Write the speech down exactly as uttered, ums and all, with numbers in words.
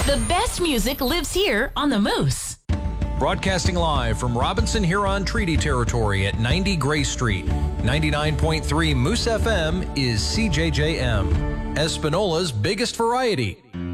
The best music lives here on the Moose. Broadcasting live from Robinson Huron Treaty Territory at ninety Gray Street. ninety-nine point three Moose F M is C J J M, Espinola's biggest variety.